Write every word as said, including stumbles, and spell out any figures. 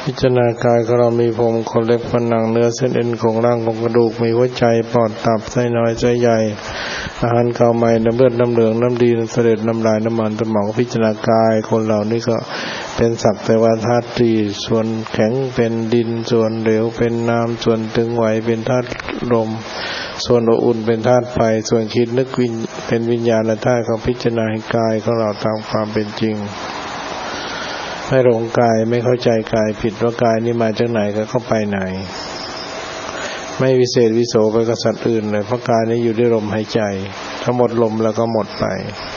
พิจารณากายของเรามีผมขนเล็บฟันหนังเนื้อเส้นเอ็นของร่างของกระดูกมีหัวใจปอดตับไส้น้อยไส้ใหญ่อาหารเก่าใหม่น้ำเลือดน้ำเหลืองน้ำดีน้ำเสด็จน้ำลายน้ำมันสมองพิจารณากายคนเหล่านี้ก็เป็นสักแต่ว่าธาตุสี่ส่วนแข็งเป็นดินส่วนเหลวเป็นน้ำส่วนตึงไหวเป็นธาตุลมส่วนอบอุ่นเป็นธาตุไฟส่วนคิดนึกวิญเป็นวิญญาณธาตุเขาพิจารณาให้กายของเราตามความเป็นจริงไม่หลงกายไม่เข้าใจกายผิดว่ากายนี้มาจากไหนก็เข้าไปไหนไม่วิเศษวิโสไปกับสัตว์อื่นเลยเพราะกายนี้อยู่ด้วยลมหายใจถ้าหมดลมแล้วก็หมดไป